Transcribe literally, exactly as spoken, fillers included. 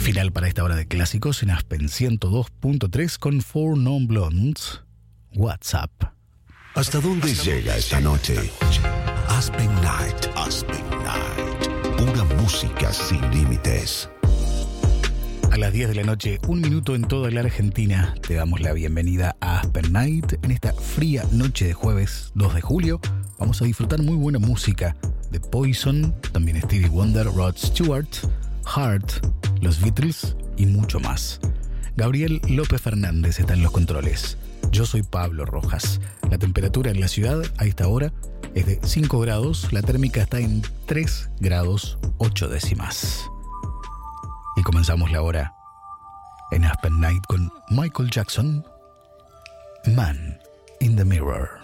Final para esta hora de clásicos en Aspen ciento dos punto tres con Four Non Blondes. WhatsApp. ¿Hasta dónde ¿Hasta llega dónde esta noche? Aspen Night. Aspen Night. Pura música sin límites. A las diez de la noche, un minuto en toda la Argentina, te damos la bienvenida a Aspen Night. En esta fría noche de jueves dos de julio, vamos a disfrutar muy buena música de Poison, también Stevie Wonder, Rod Stewart, Heart, Los Beatles y mucho más. Gabriel López Fernández está en los controles. Yo soy Pablo Rojas. La temperatura en la ciudad a esta hora es de cinco grados, la térmica está en tres grados ocho décimas. Y comenzamos la hora en Aspen Night con Michael Jackson, Man in the Mirror.